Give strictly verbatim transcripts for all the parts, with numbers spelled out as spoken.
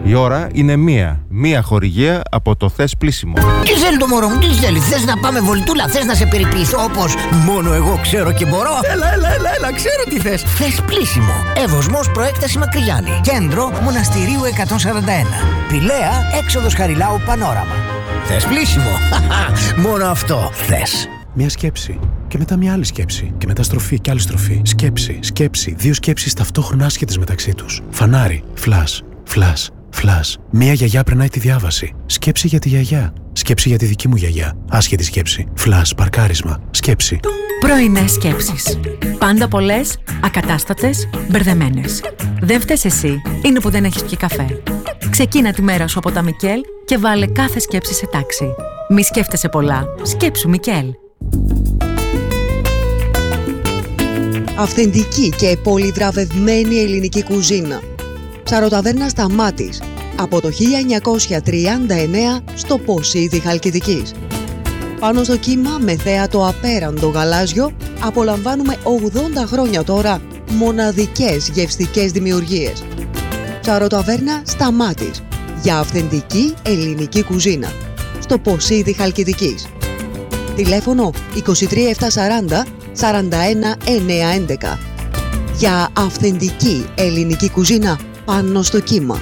Η ώρα είναι μία. Μία χορηγία από το Θες Πλήσιμο. Τι θέλει το μωρό μου, τι θέλει? Θες να πάμε βολτούλα, θες να σε περιποιηθώ όπως μόνο εγώ ξέρω και μπορώ? Έλα, έλα, έλα, έλα, ξέρω τι θες. Θες Πλήσιμο. Εύωσμος προέκταση Μακρυγιάννη. Κέντρο Μοναστηρίου εκατόν σαράντα ένα. Πηλαία, έξοδος Χαριλάου Πανόραμα. Θες Πλήσιμο. Μόνο αυτό θες. Μια σκέψη. Και μετά μια άλλη σκέψη. Και μετά στροφή και άλλη στροφή. Σκέψη, σκέψη. Δύο σκέψεις ταυτόχρονα άσχετες μεταξύ τους. Φανάρι, φλας, φλας, φλας. Μία γιαγιά περνάει τη διάβαση. Σκέψη για τη γιαγιά. Σκέψη για τη δική μου γιαγιά. Άσχετη σκέψη. Φλας, παρκάρισμα. Σκέψη. Πρωινές σκέψεις. Πάντα πολλές, ακατάστατες, μπερδεμένες. Δεν φταίς εσύ, είναι που δεν έχεις πιει καφέ. Ξεκίνα τη μέρα σου από τα Μικέλ και βάλε κάθε σκέψη σε τάξη. Μη σκέφτεσαι πολλά. Σκέψου Μικέλ. Αυθεντική και πολυβραβευμένη ελληνική κουζίνα. Ψαροταβέρνα Σταμάτης. Από το χίλια εννιακόσια τριάντα εννέα στο Ποσίδι Χαλκιδικής. Πάνω στο κύμα με θέατο απέραντο γαλάζιο απολαμβάνουμε ογδόντα χρόνια τώρα μοναδικές γευστικές δημιουργίες. Ψαροταβέρνα Σταμάτης. Για αυθεντική ελληνική κουζίνα. Στο Ποσίδι Χαλκιδικής. Τηλέφωνο είκοσι τρία επτακόσια σαράντα σαράντα ένα εννιακόσια έντεκα. Για αυθεντική ελληνική κουζίνα πάνω στο κύμα.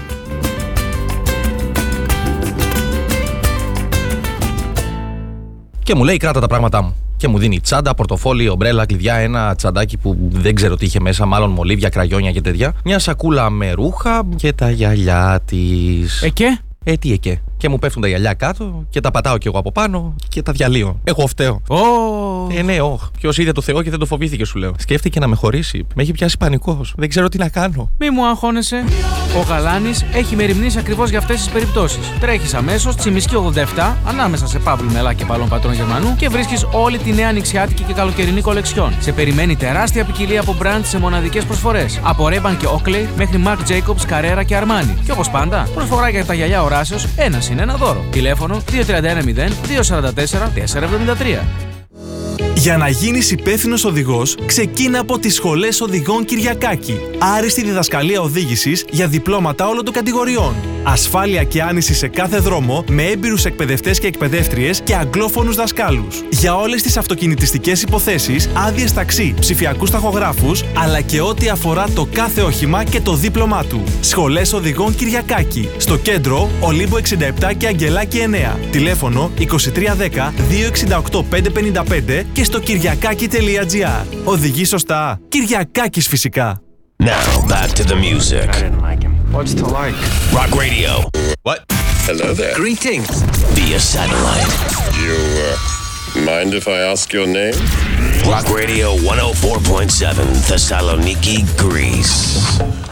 Και μου λέει κράτα τα πράγματά μου. Και μου δίνει τσάντα, πορτοφόλι, ομπρέλα, κλειδιά, ένα τσαντάκι που δεν ξέρω τι είχε μέσα, μάλλον μολύβια, κραγιόνια και τέτοια. Μια σακούλα με ρούχα και τα γυαλιά της. Ε και? Ε, τι εκέ. Και μου πέφτουν τα γυαλιά κάτω και τα πατάω κι εγώ από πάνω και τα διαλύω. Εγώ φταίω. Oh. Ε, ναι, όχι. Ποιος είδε το Θεό και δεν το φοβήθηκε, σου λέω. Σκέφτηκε να με χωρίσει. Με έχει πιάσει πανικός. Δεν ξέρω τι να κάνω. Μη μου αγχώνεσαι. Ο Γαλάνης έχει μεριμνήσει ακριβώς για αυτές τις περιπτώσεις. Τρέχεις αμέσως Τσιμισκή ογδόντα επτά, ανάμεσα σε Παύλου Μελά και Παλών Πατρών Γερμανού και βρίσκεις όλη τη νέα ανοιξιάτικη και καλοκαιρινή κολεξιόν. Σε περιμένει τεράστια ποικιλία από brand σε μοναδικές προσφορές. Από Ray-Ban και Oakley μέχρι Marc Jacobs, Carrera και Armani. Και όπως πάντα, προσφορά για τα γυαλιά οράσεως, ένα συν ένα δώρο. Τηλέφωνο δύο τρία ένα μηδέν δύο τέσσερα τέσσερα τέσσερα επτά τρία. Για να γίνεις υπεύθυνος οδηγός, ξεκίνα από τις σχολές οδηγών Κυριακάκη. Άριστη διδασκαλία οδήγησης για διπλώματα όλων των κατηγοριών. Ασφάλεια και άνηση σε κάθε δρόμο με έμπειρους εκπαιδευτές και εκπαιδεύτριες και αγγλόφωνους δασκάλους. Για όλες τις αυτοκινητιστικές υποθέσεις, άδειες ταξί, ψηφιακούς ταχογράφους, αλλά και ό,τι αφορά το κάθε όχημα και το δίπλωμά του. Σχολές οδηγών Κυριακάκη. Στο κέντρο, Ολύμπο εξήντα επτά και Αγγελάκη εννέα. Τηλέφωνο είκοσι τρία δέκα δύο εξήντα οκτώ πεντακόσια πενήντα πέντε και στο κυριακάκι τελεία τζι άρ. Οδηγεί σωστά. Κυριακάκης φυσικά. Now back to the music. I didn't like him. What's to like? Rock Radio. What? Hello there. Greetings. Via satellite. You uh, mind if I ask your name? Rock Radio one oh four point seven, Thessaloniki, Greece.